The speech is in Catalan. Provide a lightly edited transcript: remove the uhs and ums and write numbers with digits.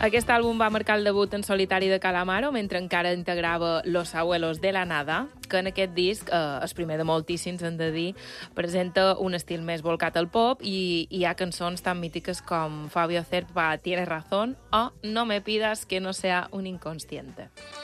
Aquest àlbum va marcar el debut en solitari de Calamaro mentre encara integrava Los Abuelos de la Nada, que en aquest disc, el primer de moltíssims, hem de dir, presenta un estil més volcat al pop i hi ha cançons tan mítiques com Fabio Cerpa, Tienes razón o No me pidas que no sea un inconsciente.